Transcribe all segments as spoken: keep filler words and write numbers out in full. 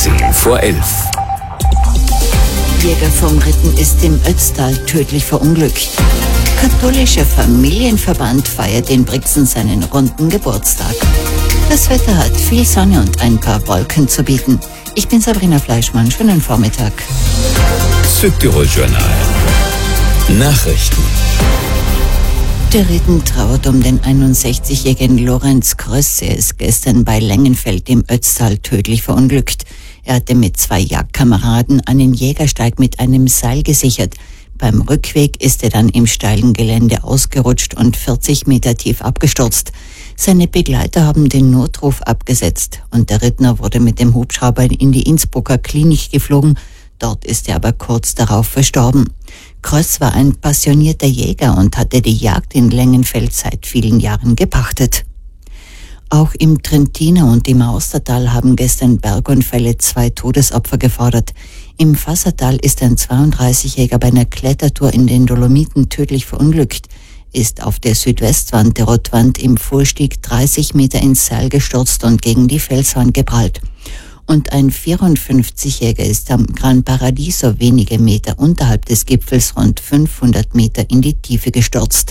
zehn vor elf. Jäger vom Ritten ist im Ötztal tödlich verunglückt. Katholischer Familienverband feiert in Brixen seinen runden Geburtstag. Das Wetter hat viel Sonne und ein paar Wolken zu bieten. Ich bin Sabrina Fleischmann. Schönen Vormittag. Südtirol-Journal. Nachrichten. Der Ritten trauert um den einundsechzigjährigen Lorenz Kröss. Er ist gestern bei Lengenfeld im Ötztal tödlich verunglückt. Er hatte mit zwei Jagdkameraden einen Jägersteig mit einem Seil gesichert. Beim Rückweg ist er dann im steilen Gelände ausgerutscht und vierzig Meter tief abgestürzt. Seine Begleiter haben den Notruf abgesetzt und der Rittner wurde mit dem Hubschrauber in die Innsbrucker Klinik geflogen. Dort ist er aber kurz darauf verstorben. Kröss war ein passionierter Jäger und hatte die Jagd in Lengenfeld seit vielen Jahren gepachtet. Auch im Trentiner und im Austertal haben gestern Bergunfälle zwei Todesopfer gefordert. Im Fassertal ist ein zweiunddreißigjähriger bei einer Klettertour in den Dolomiten tödlich verunglückt, ist auf der Südwestwand der Rottwand im Vorstieg dreißig Meter ins Seil gestürzt und gegen die Felswand geprallt. Und ein vierundfünfzigjähriger ist am Gran Paradiso wenige Meter unterhalb des Gipfels rund fünfhundert Meter in die Tiefe gestürzt.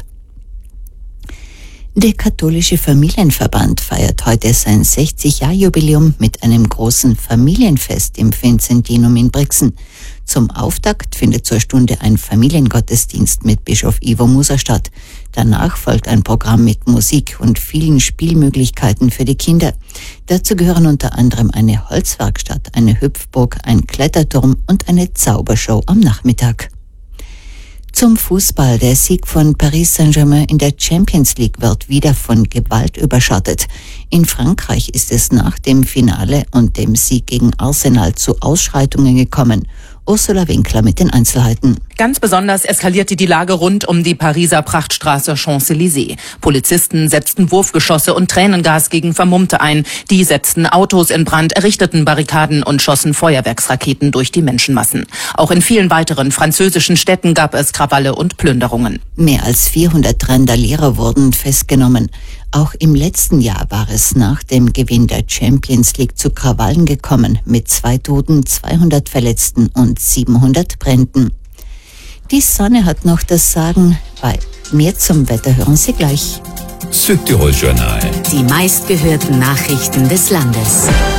Der katholische Familienverband feiert heute sein sechzig-Jahr-Jubiläum mit einem großen Familienfest im Vinzentinum in Brixen. Zum Auftakt findet zur Stunde ein Familiengottesdienst mit Bischof Ivo Muser statt. Danach folgt ein Programm mit Musik und vielen Spielmöglichkeiten für die Kinder. Dazu gehören unter anderem eine Holzwerkstatt, eine Hüpfburg, ein Kletterturm und eine Zaubershow am Nachmittag. Zum Fußball. Der Sieg von Paris Saint-Germain in der Champions League wird wieder von Gewalt überschattet. In Frankreich ist es nach dem Finale und dem Sieg gegen Arsenal zu Ausschreitungen gekommen. Ursula Winkler mit den Einzelheiten. Ganz besonders eskalierte die Lage rund um die Pariser Prachtstraße Champs-Élysées. Polizisten setzten Wurfgeschosse und Tränengas gegen Vermummte ein. Die setzten Autos in Brand, errichteten Barrikaden und schossen Feuerwerksraketen durch die Menschenmassen. Auch in vielen weiteren französischen Städten gab es Krawalle und Plünderungen. Mehr als vierhundert Randalierer wurden festgenommen. Auch im letzten Jahr war es nach dem Gewinn der Champions League zu Krawallen gekommen, mit zwei Toten, zweihundert Verletzten und siebenhundert Bränden. Die Sonne hat noch das Sagen. Bei mehr zum Wetter hören Sie gleich. Südtirol-Journal. Die meistgehörten Nachrichten des Landes.